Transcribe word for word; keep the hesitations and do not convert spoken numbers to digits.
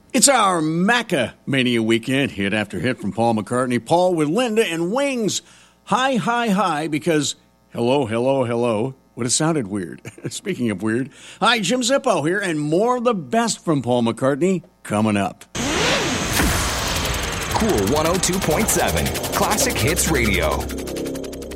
It's our Macca Mania weekend, hit after hit from Paul McCartney. Paul with Linda and Wings. Hi, hi, hi, because hello, hello, hello. Would have sounded weird. Speaking of weird. Hi, Jim Zippo here, and more of the best from Paul McCartney coming up. Cool one oh two point seven, Classic Hits Radio.